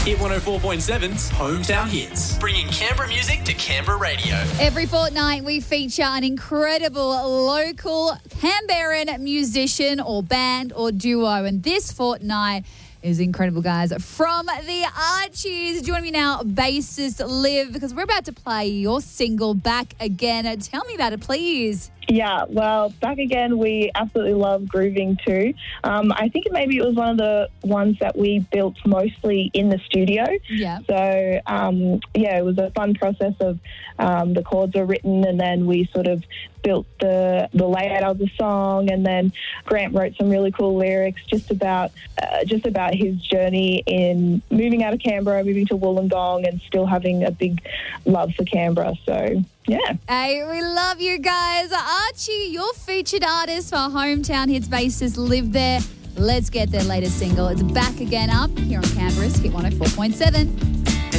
Hit 104.7's Hometown Hits, bringing Canberra music to Canberra radio. Every fortnight, we feature an incredible local Canberran musician or band or duo. And this fortnight is incredible, guys, from the Archies. Join me now, bassist Liv, because we're about to play your single, Back Again. Tell me about it, please. Yeah, well, Back Again, we absolutely love grooving too. I think maybe it was one of the ones that we built mostly in the studio. Yeah. So, it was a fun process of the chords were written and then we sort of built the layout of the song, and then Grant wrote some really cool lyrics just about his journey in moving out of Canberra, moving to Wollongong, and still having a big love for Canberra. So, yeah. Hey, we love you guys. Archie, your featured artist for Hometown Hits bassist Liv there. Let's get their latest single. It's Back Again up here on Canberra's Hit 104.7.